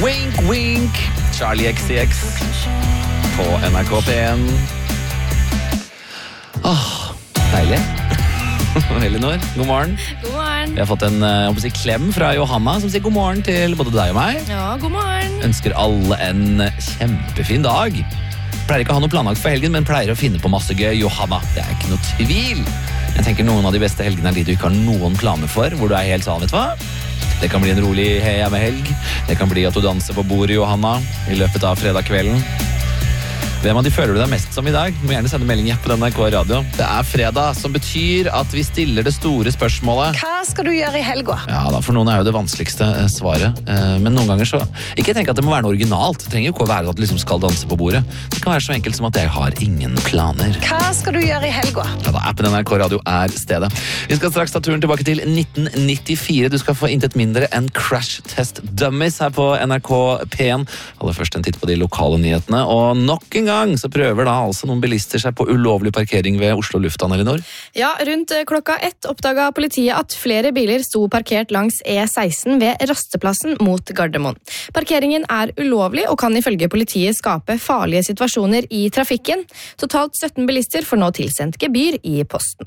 Wink, wink. Charlie XCX på NRK P1. Deilig. Elinor, god morgen. God morgen. Vi har fått en klem fra Johanna som sier god morgen til både deg og meg. Ja, god morgen. Ønsker alle en kjempefin dag. Pleier ikke å ha noe planlagt for helgen, men pleier å finne på masse gøy. Johanna, det er ikke noe tvil. Jeg tenker noen av de beste helgene er de du ikke har noen planer for, hvor du er helt sånn, vet du hva? Det kan bli en rolig hjemmehelg. Det kan bli at du danser på bordet, Johanna, i løpet av fredagskvelden. Hvem av de føler du deg mest som i dag? Må gjerne sende melding på NRK Radio. Det er fredag, som betyr at vi stiller det store spørsmålet. Hva skal du gjøre i helga? Ja, da, for noen er jo det vanskeligste svaret. Men noen ganger så... Ikke tenk at det må være noe originalt. Det trenger jo ikke å være at du liksom skal danse på bordet. Det kan være så enkelt som at jeg har ingen planer. Hva skal du gjøre i helga? Ja, da, appen NRK Radio er stedet. Vi skal straks ta turen tilbake til 1994. Du skal få intet mindre enn Crash Test Dummies her på NRK P1. Aller først en titt på de lokale nyhetene. Og nok en gang så prøver da altså noen bilister seg på ulovlig parkering ved Oslo Lufthavn, Elinor. Ja, rundt klokka 1 oppdaget politiet at flere biler sto parkert langs E16 ved rasteplassen mot Gardermoen. Parkeringen er ulovlig og kan ifølge politiet skape farlige situasjoner i trafikken. Totalt 17 bilister får nå tilsendt gebyr i posten.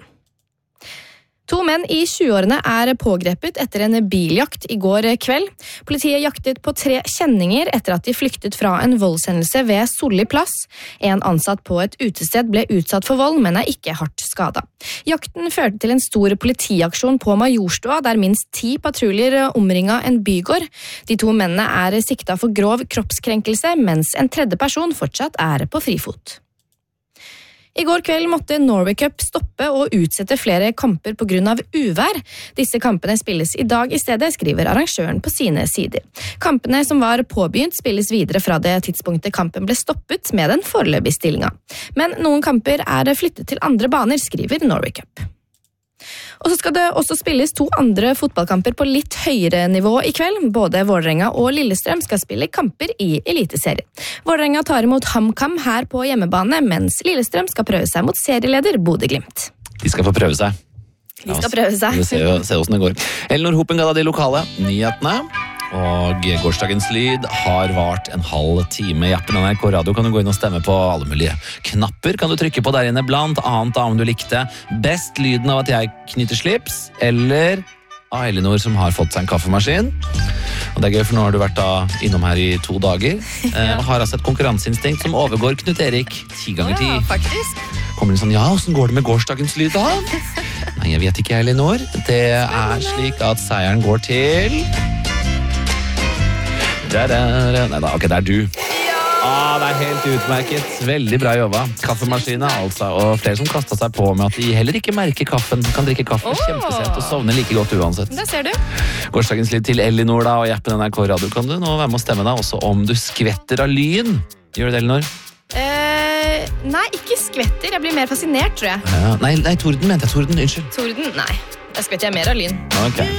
2 menn i 20-årene er pågrepet etter en biljakt i går kveld. Politiet jaktet på 3 kjenninger etter at de flyktet fra en voldshendelse ved Solli plass. En ansatt på et utested ble utsatt for vold, men er ikke hardt skadet. Jakten førte til en stor politiaksjon på Majorstua, der minst 10 patruljer omringet en bygård. De 2 mennene er siktet for grov kroppskrenkelse, mens en tredje person fortsatt er på frifot. I går kveld måtte Norway Cup stoppe og utsette flere kamper på grunn av uvær. Disse kampene spilles i dag i stedet, skriver arrangøren på sine sider. Kampene som var påbegynt spilles videre fra det tidspunktet kampen ble stoppet med den foreløpige stillingen. Men noen kamper er flyttet til andre baner, skriver Norway Cup. Og så skal det også spilles 2 andre fotballkamper på litt høyere nivå i kveld. Både Vålerenga og Lillestrøm skal spille kamper i Eliteserien. Vålerenga tar imot HamKam her på hjemmebane, mens Lillestrøm skal prøve seg mot serieleder Bodø/Glimt. De skal få prøve seg. De skal prøve seg. Vi se hvordan det går. Elinor Hopen ga deg de lokale nyhetene. Og gårsdagens lyd har vart en halv time. I appen NRK Radio kan du gå inn og stemme på alle mulige knapper. Kan du trykke på der inne blant annet om du likte best lyden av at jeg knytter slips, eller av Elinor som har fått seg en kaffemaskin. Og det er gøy, for nå har du vært innom her i 2 dager. Og har altså et konkurranseinstinkt som overgår Knut Erik 10 ganger 10. Ja, faktisk. Kommer det sånn, ja, hvordan går det med gårsdagens lyd da? Nei, jeg vet ikke, Elinor. Det er slik at seieren går til... Nei da, ok, det er du. Det er helt utmerket. Veldig bra jobba. Kaffemaskina, altså. Og flere som kastet seg på med at de heller ikke merker kaffen. Kan drikke kaffe kjempesent og sovne like godt uansett. Det ser du. Gårsdagens litt til Elinor da, og i appen NRK Radio kan du nå være med å stemme da, også om du skvetter av lyn. Gjør du det, Elinor? Nei, ikke skvetter. Jeg blir mer fascinert, tror jeg. Ja, nei, torden mente jeg. Torden, unnskyld. Torden? Nei. Jeg skvetter mer av lyn. Ok.